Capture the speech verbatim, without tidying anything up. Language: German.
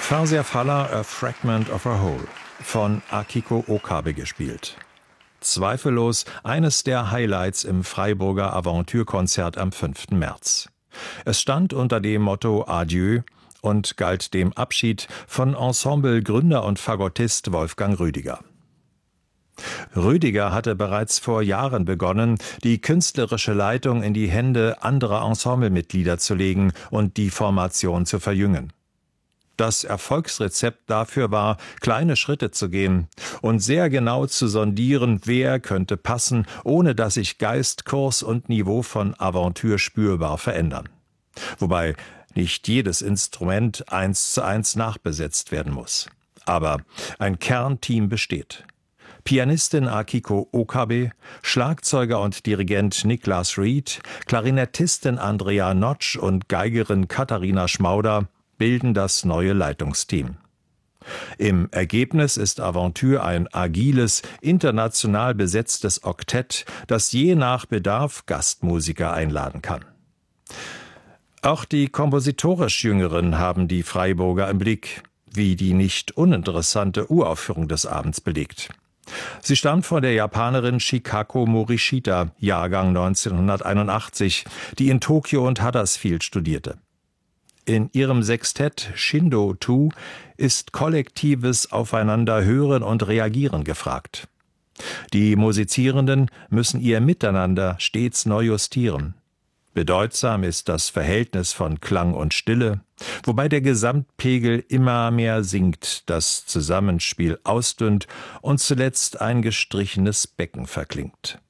Farsia Faller, A Fragment of a Whole, von Akiko Okabe gespielt. Zweifellos eines der Highlights im Freiburger Aventürkonzert am fünften März. Es stand unter dem Motto Adieu und galt dem Abschied von Ensemble-Gründer und Fagottist Wolfgang Rüdiger. Rüdiger hatte bereits vor Jahren begonnen, die künstlerische Leitung in die Hände anderer Ensemblemitglieder zu legen und die Formation zu verjüngen. Das Erfolgsrezept dafür war, kleine Schritte zu gehen und sehr genau zu sondieren, wer könnte passen, ohne dass sich Geist, Kurs und Niveau von Aventure spürbar verändern. Wobei nicht jedes Instrument eins zu eins nachbesetzt werden muss. Aber ein Kernteam besteht. Pianistin Akiko Okabe, Schlagzeuger und Dirigent Niklas Reed, Klarinettistin Andrea Notsch und Geigerin Katharina Schmauder bilden das neue Leitungsteam. Im Ergebnis ist Aventure ein agiles, international besetztes Oktett, das je nach Bedarf Gastmusiker einladen kann. Auch die kompositorisch Jüngeren haben die Freiburger im Blick, wie die nicht uninteressante Uraufführung des Abends belegt. Sie stammt von der Japanerin Chikako Morishita, Jahrgang neunzehnhunderteinundachtzig, die in Tokio und Huddersfield studierte. In ihrem Sextett Shindo zwei ist kollektives Aufeinanderhören und Reagieren gefragt. Die Musizierenden müssen ihr Miteinander stets neu justieren. Bedeutsam ist das Verhältnis von Klang und Stille, wobei der Gesamtpegel immer mehr sinkt, das Zusammenspiel ausdünnt und zuletzt ein gestrichenes Becken verklingt.